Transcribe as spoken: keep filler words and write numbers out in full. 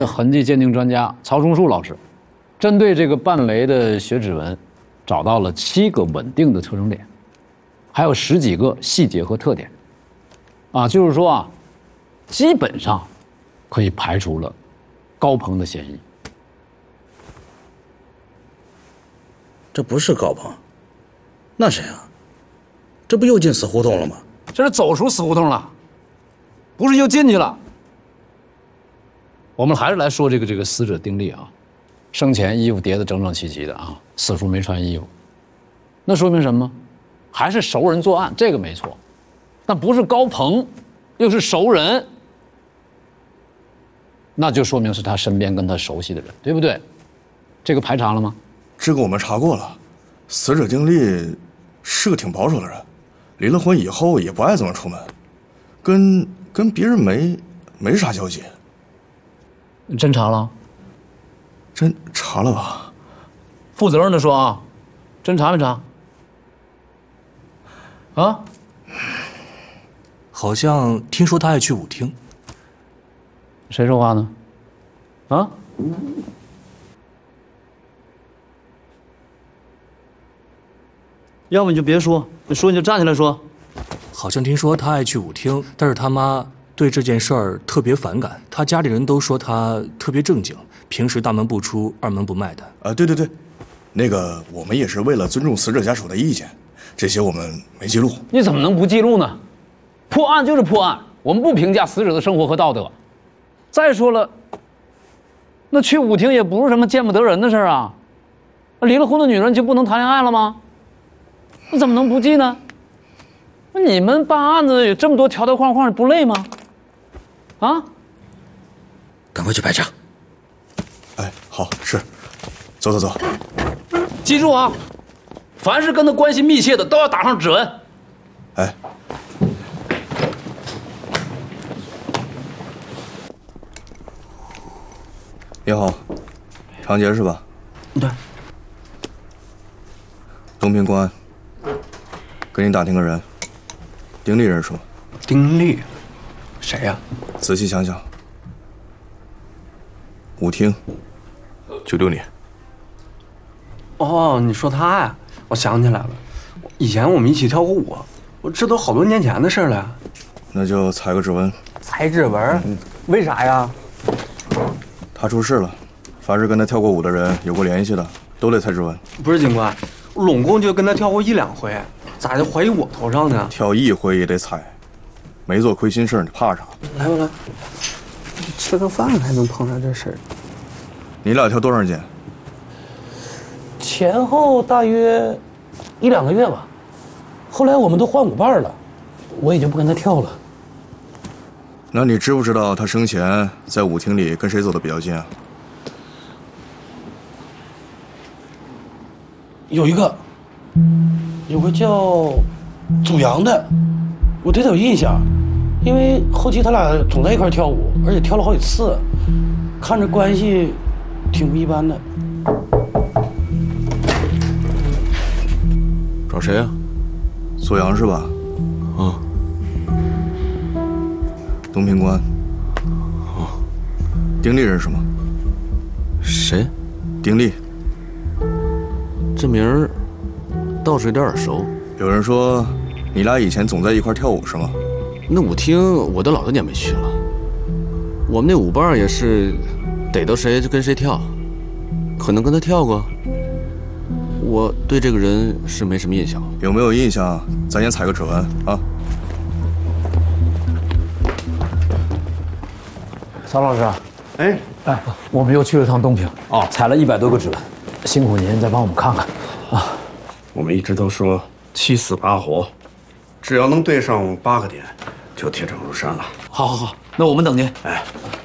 痕迹鉴定专家曹崇树老师，针对这个半雷的血指纹，找到了七个稳定的特征点，还有十几个细节和特点。啊，就是说啊，基本上可以排除了高鹏的嫌疑。 这不是高鹏，那谁啊？这不又进死胡同了吗？ 这是走出死胡同了，不是又进去了。我们还是来说这个这个死者丁力啊，生前衣服叠得整整齐齐的啊，死处没穿衣服，那说明什么？还是熟人作案，这个没错，但不是高鹏，又是熟人，那就说明是他身边跟他熟悉的人，对不对？这个排查了吗？ 这个我们查过了，死者丁力是个挺保守的人，离了婚以后也不爱怎么出门，跟跟别人没没啥交集。 真查了？ 真查了吧？ 负责任的说啊，真查没查？啊？ 好像听说他爱去舞厅。 谁说话呢？啊？ 要不你就别说，你说你就站起来说。 好像听说他爱去舞厅，但是他妈对这件事儿特别反感，他家里人都说他特别正经，平时大门不出二门不迈的。 啊，对对对，那个我们也是为了尊重死者家属的意见，这些我们没记录。 你怎么能不记录呢？破案就是破案，我们不评价死者的生活和道德。再说了，那去舞厅也不是什么见不得人的事儿啊。离了婚的女人就不能谈恋爱了吗？那怎么能不记呢？那你们办案子有这么多条条框框，不累吗？啊？ 赶快去排查。 哎，好，是，走走走。 记住啊，凡是跟他关系密切的都要打上指纹。 哎。你好，长杰是吧？ 对。 东平公安，给你打听个人，丁力认识吗？ 丁力，谁呀？ 仔细想想。舞厅，九六年。 哦，你说他呀？我想起来了，以前我们一起跳过舞，我这都好多年前的事了呀。 那就采个指纹。 采指纹？嗯、为啥呀？ 他出事了，凡是跟他跳过舞的人有过联系的，都得采指纹。 不是警官，拢共就跟他跳过一两回，咋就怀疑我头上呢？ 跳一回也得采，没做亏心事，你怕啥？ 来吧来，吃个饭还能碰上这事儿？ 你俩跳多长时间？ 前后大约一两个月吧。后来我们都换舞伴了，我也就不跟他跳了。 那你知不知道他生前在舞厅里跟谁走的比较近啊？ 有一个，有个叫祖阳的，我对他有印象，因为后期他俩总在一块跳舞，而且跳了好几次，看着关系挺不一般的。 找谁啊？祖阳是吧？ 啊。 东平公安。 哦。 丁力认识吗？ 谁？ 丁力。 这名儿倒是有点耳熟。 有人说你俩以前总在一块跳舞是吗？ 那舞厅我都老多年没去了。我们那舞伴也是逮到谁就跟谁跳，可能跟他跳过。我对这个人是没什么印象。 有没有印象？咱先采个指纹啊。 曹老师， 哎哎，我们又去了趟东平啊，采了一百多个指纹，辛苦您再帮我们看看啊。 我们一直都说七死八活，只要能对上八个点，就铁证如山了。 好好好，那我们等您。 哎。